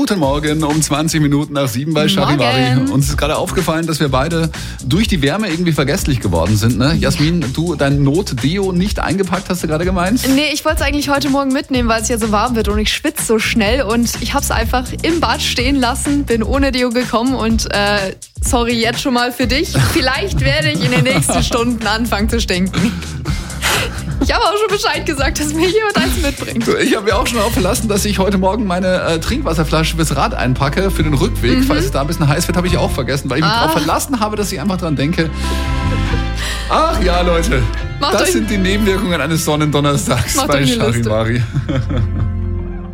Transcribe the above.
Guten Morgen, um 20 Minuten nach 7 bei Charivari. Uns ist gerade aufgefallen, dass wir beide durch die Wärme irgendwie vergesslich geworden sind. Ne? Jasmin, du dein Not-Deo nicht eingepackt, hast du gerade gemeint? Nee, ich wollte es eigentlich heute Morgen mitnehmen, weil es ja so warm wird und ich schwitze so schnell. Und ich habe es einfach im Bad stehen lassen, bin ohne Deo gekommen und sorry jetzt schon mal für dich. Vielleicht werde ich in den nächsten Stunden anfangen zu stinken. Ich habe auch schon Bescheid gesagt, dass mir jemand eins mitbringt. Ich habe mir auch schon darauf verlassen, dass ich heute Morgen meine Trinkwasserflasche fürs Rad einpacke für den Rückweg. Falls es da ein bisschen heiß wird, habe ich auch vergessen, weil ich mich darauf verlassen habe, dass ich einfach dran denke. Ach ja, Leute, das sind die Nebenwirkungen eines Sonnendonnerstags bei Charivari.